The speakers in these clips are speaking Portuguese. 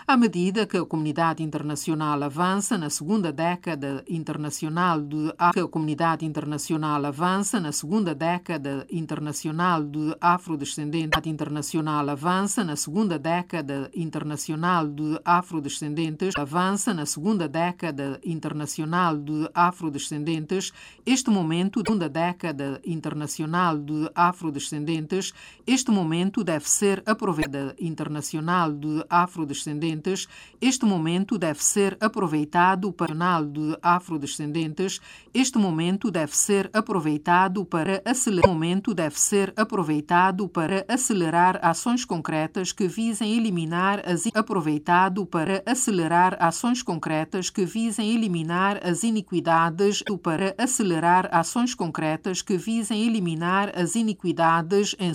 À medida que a comunidade internacional avança na segunda década internacional de afrodescendentes, avança na segunda década internacional de afrodescendentes, este momento deve ser aproveitado para acelerar ações concretas que visem eliminar as iniquidades em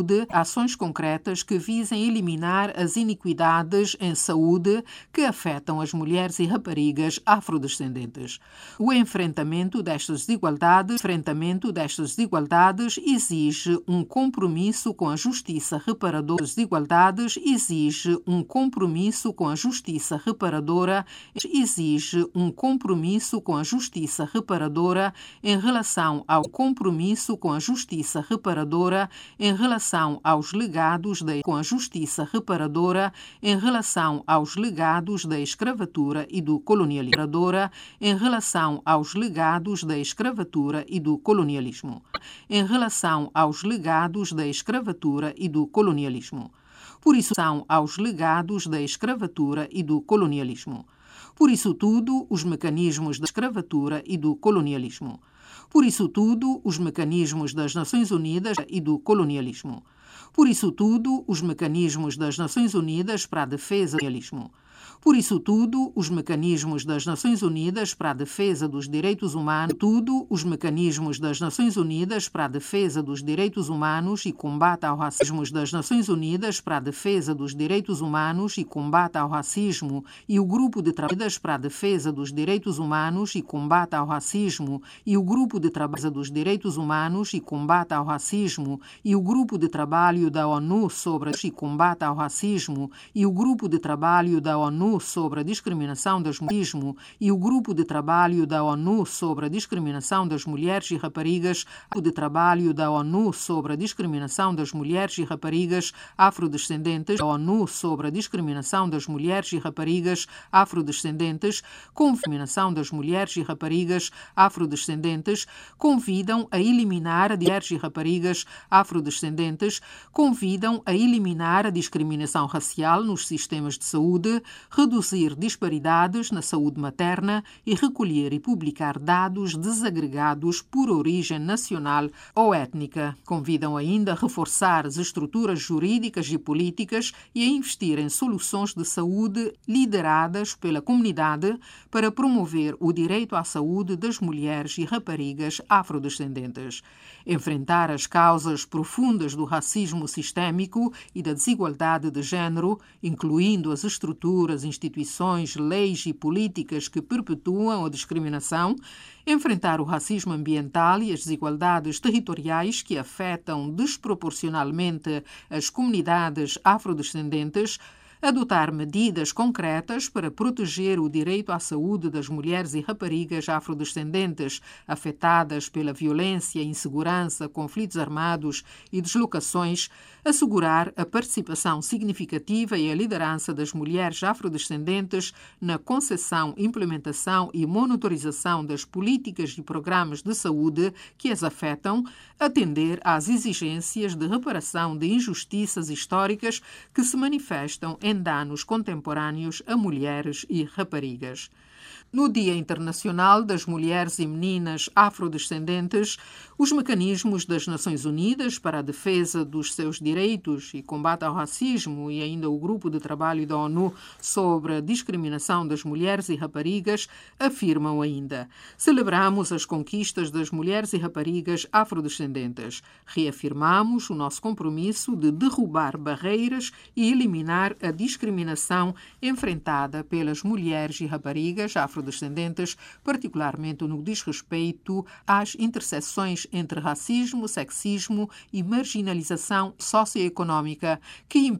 saúde que afetam as mulheres e raparigas afrodescendentes. O enfrentamento destas desigualdades exige um compromisso com a justiça reparadora. Em relação aos legados da escravatura e do colonialismo. Por isso tudo, os mecanismos das Nações Unidas para a defesa dos direitos humanos e combate ao racismo e o grupo de trabalho para a defesa dos direitos humanos e combate ao racismo e o grupo de trabalho da ONU sobre a discriminação das mulheres e raparigas afrodescendentes convidam a eliminar a discriminação racial nos sistemas de saúde, reduzir disparidades na saúde materna e recolher e publicar dados desagregados por origem nacional ou étnica. Convidam ainda a reforçar as estruturas jurídicas e políticas e a investir em soluções de saúde lideradas pela comunidade para promover o direito à saúde das mulheres e raparigas afrodescendentes. Enfrentar as causas profundas do racismo sistémico e da desigualdade de género, incluindo as estruturas, instituições, leis e políticas que perpetuam a discriminação, enfrentar o racismo ambiental e as desigualdades territoriais que afetam desproporcionalmente as comunidades afrodescendentes, adotar medidas concretas para proteger o direito à saúde das mulheres e raparigas afrodescendentes afetadas pela violência, insegurança, conflitos armados e deslocações, assegurar a participação significativa e a liderança das mulheres afrodescendentes na concessão, implementação e monitorização das políticas e programas de saúde que as afetam, atender às exigências de reparação de injustiças históricas que se manifestam em danos contemporâneos a mulheres e raparigas. No Dia Internacional das Mulheres e Meninas Afrodescendentes, os mecanismos das Nações Unidas para a defesa dos seus direitos e combate ao racismo e ainda o Grupo de Trabalho da ONU sobre a discriminação das mulheres e raparigas afirmam ainda: celebramos as conquistas das mulheres e raparigas afrodescendentes. Reafirmamos o nosso compromisso de derrubar barreiras e eliminar a discriminação enfrentada pelas mulheres e raparigas afrodescendentes, particularmente no que diz respeito às interseções entre racismo, sexismo e marginalização socioeconómica que